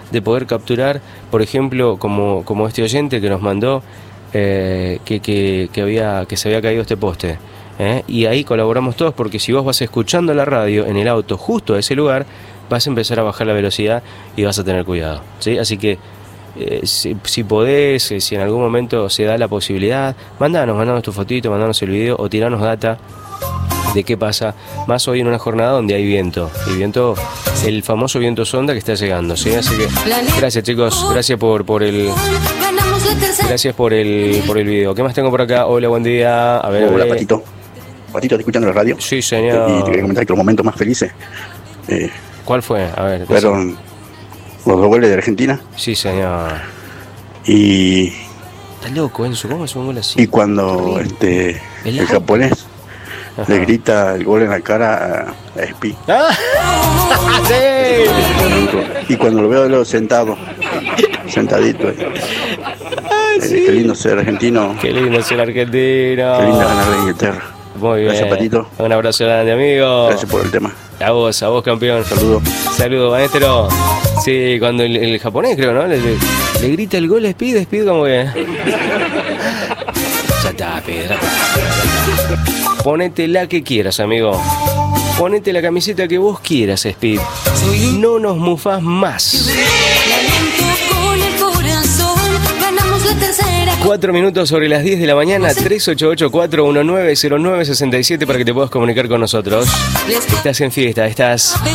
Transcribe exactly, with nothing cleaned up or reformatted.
de poder capturar, por ejemplo, como, como este oyente que nos mandó eh, que, que, que, había, que se había caído este poste. ¿eh? Y ahí colaboramos todos, porque si vos vas escuchando la radio en el auto justo a ese lugar, vas a empezar a bajar la velocidad y vas a tener cuidado, ¿sí? Así que eh, si, si podés, eh, si en algún momento se da la posibilidad, mandanos, mandanos tu fotito, mandanos el video o tiranos data de qué pasa, más hoy en una jornada donde hay viento, y viento, el famoso viento sonda que está llegando, ¿sí? Así que gracias, chicos, gracias por, por el gracias por el por el video. ¿Qué más tengo por acá? Hola, buen día. A ver, Hola, a ver. Patito. Patito, ¿te escuchando la radio? Sí, señor. Y te quería comentar que los momentos más felices eh, ¿Cuál fue? A ver. fueron los dos goles de Argentina. Sí, señor. Y, Está loco, Enzo, ¿cómo es un gol así? y cuando este ¿El el japonés Ajá. le grita el gol en la cara a, a Espi. ¡Ah! ¡Sí! Y cuando lo veo de lado sentado, sentadito. eh, ¡Ah, sí! Qué lindo ser argentino. Qué lindo ser argentino. Qué lindo ganar de Inglaterra. Muy bien. Gracias, Patito. Un abrazo grande, amigo. Gracias por el tema. A vos, a vos, campeón. Saludos. Saludos, maestro. Sí, cuando el, el japonés, creo, ¿no? Le, le, le grita el gol, Speed, Speed como que... Ya está, Pedro. Ponete la que quieras, amigo. Ponete la camiseta que vos quieras, Speed. No nos mufás más. Cuatro minutos sobre las diez de la mañana, tres ocho ocho, cuatro uno nueve, cero nueve seis siete para que te puedas comunicar con nosotros. Estás en fiesta, estás